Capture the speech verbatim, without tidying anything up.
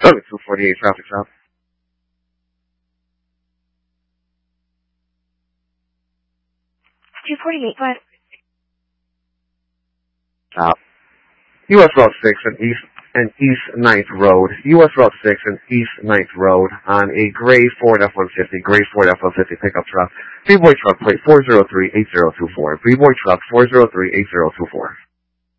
two forty-eight traffic stop. two forty-eight, what? Stop. U S Route six and East and East ninth Road. U S Route six and East ninth Road on a gray Ford F one fifty, gray Ford F one fifty pickup truck. B-Boy truck plate four zero three eight zero two four. B-Boy truck four zero three eight zero two four.